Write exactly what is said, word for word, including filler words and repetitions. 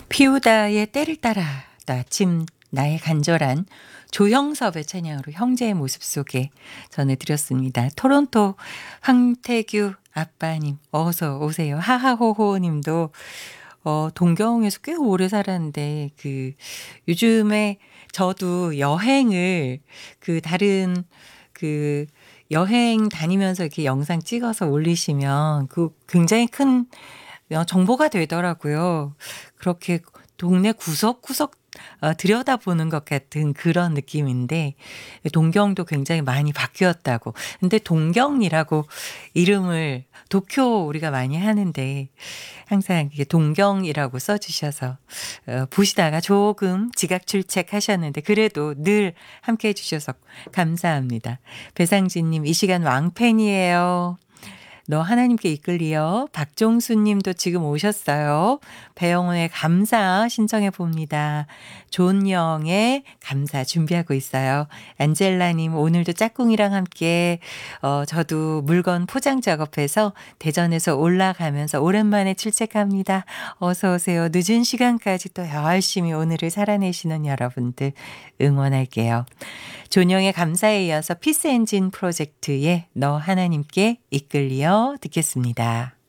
피우다의 때를 따라 또 아침 나의 간절한 조형섭의 찬양으로 형제의 모습 속에 전해드렸습니다. 토론토 황태규 아빠님 어서 오세요. 하하호호 님도 어 동경에서 꽤 오래 살았는데 그 요즘에 저도 여행을 그 다른 그 여행 다니면서 이렇게 영상 찍어서 올리시면 그 굉장히 큰 어 정보가 되더라고요. 그렇게 동네 구석구석 어 들여다보는 것 같은 그런 느낌인데 동경도 굉장히 많이 바뀌었다고. 근데 동경이라고 이름을 도쿄 우리가 많이 하는데 항상 이게 동경이라고 써 주셔서 어 보시다가 조금 지각 출첵하셨는데 그래도 늘 함께 해 주셔서 감사합니다. 배상진 님 이 시간 왕팬이에요. 너 하나님께 이끌리어. 박종수 님도 지금 오셨어요. 배영훈의 감사 신청해 봅니다. 존영의 감사 준비하고 있어요. 안젤라 님 오늘도 짝꿍이랑 함께 어 저도 물건 포장 작업해서 대전에서 올라가면서 오랜만에 출첵합니다. 어서 오세요. 늦은 시간까지 또 열심히 오늘을 살아내시는 여러분들 응원할게요. 존영의 감사에 이어서 피스 엔진 프로젝트의 너 하나님께 이끌리어 듣겠습니다.